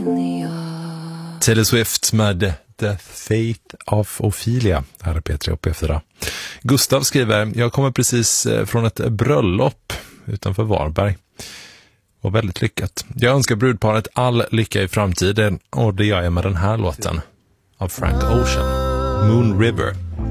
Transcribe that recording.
Taylor Swift med The Fate of Ophelia. Här är P3 och P4. Gustav skriver: jag kommer precis från ett bröllop utanför Varberg. Och väldigt lyckat. Jag önskar brudparet all lycka i framtiden, och det gör jag med den här låten av Frank Ocean, Moon River.